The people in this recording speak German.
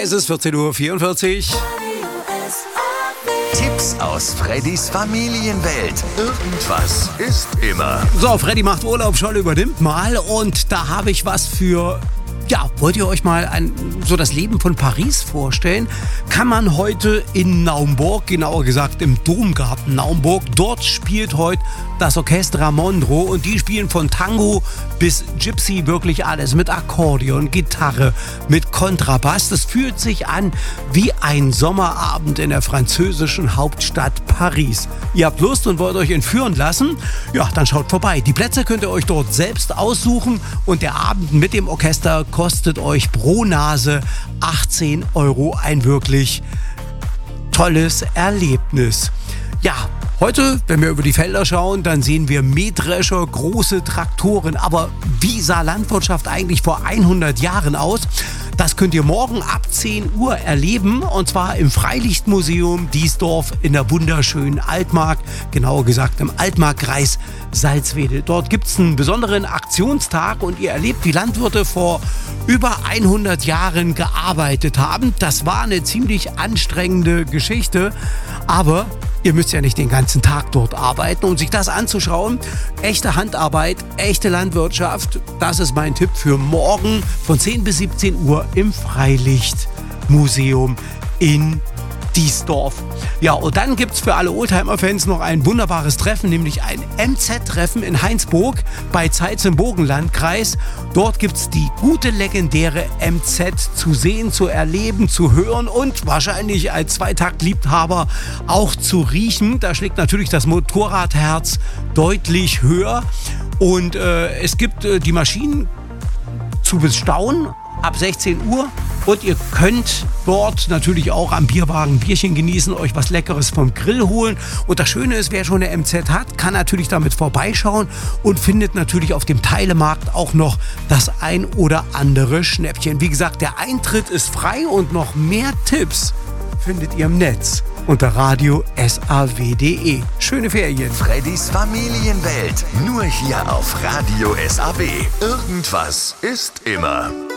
Es ist 14.44 Uhr. Tipps aus Freddys Familienwelt. Irgendwas ist immer. So, Freddy macht Urlaub, Scholle übernimmt mal und da habe ich was für... Ja, wollt ihr euch mal so das Leben von Paris vorstellen? Kann man heute in Naumburg, genauer gesagt im Domgarten Naumburg, dort spielt heute das Orchestra Mondro und die spielen von Tango bis Gypsy wirklich alles mit Akkordeon, Gitarre, mit Kontrabass. Das fühlt sich an wie ein Sommerabend in der französischen Hauptstadt Paris. Ihr habt Lust und wollt euch entführen lassen? Ja, dann schaut vorbei. Die Plätze könnt ihr euch dort selbst aussuchen und der Abend mit dem Orchester kostet euch pro Nase 18 €. Ein wirklich tolles Erlebnis. Ja, heute, wenn wir über die Felder schauen, dann sehen wir Mähdrescher, große Traktoren. Aber wie sah Landwirtschaft eigentlich vor 100 Jahren aus? Das könnt ihr morgen ab 10 Uhr erleben und zwar im Freilichtmuseum Diesdorf in der wunderschönen Altmark, genauer gesagt im Altmarkkreis Salzwedel. Dort gibt es einen besonderen Aktionstag und ihr erlebt, wie Landwirte vor über 100 Jahren gearbeitet haben. Das war eine ziemlich anstrengende Geschichte, aber ihr müsst ja nicht den ganzen Tag dort arbeiten, um sich das anzuschauen. Echte Handarbeit, echte Landwirtschaft, das ist mein Tipp für morgen von 10 bis 17 Uhr im Freilichtmuseum in Diesdorf. Ja, und dann gibt es für alle Oldtimer-Fans noch ein wunderbares Treffen, nämlich ein MZ-Treffen in Heinsburg bei Zeitz im Burgenlandkreis. Dort gibt es die gute, legendäre MZ zu sehen, zu erleben, zu hören und wahrscheinlich als Zweitakt-Liebhaber auch zu riechen. Da schlägt natürlich das Motorradherz deutlich höher. Und es gibt die Maschinen zu bestaunen ab 16 Uhr. Und ihr könnt dort natürlich auch am Bierwagen ein Bierchen genießen, euch was Leckeres vom Grill holen. Und das Schöne ist, wer schon eine MZ hat, kann natürlich damit vorbeischauen und findet natürlich auf dem Teilemarkt auch noch das ein oder andere Schnäppchen. Wie gesagt, der Eintritt ist frei und noch mehr Tipps findet ihr im Netz unter radio-saw.de. Schöne Ferien. Freddys Familienwelt. Nur hier auf Radio SAW. Irgendwas ist immer.